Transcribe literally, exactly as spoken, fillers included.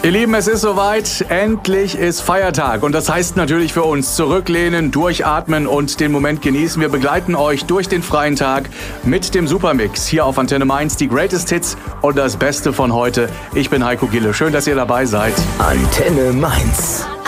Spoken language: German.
Ihr Lieben, es ist soweit. Endlich ist Feiertag. Und das heißt natürlich für uns zurücklehnen, durchatmen und den Moment genießen. Wir begleiten euch durch den freien Tag mit dem Supermix hier auf Antenne Mainz. Die Greatest Hits und das Beste von heute. Ich bin Heiko Gille. Schön, dass ihr dabei seid. Antenne Mainz.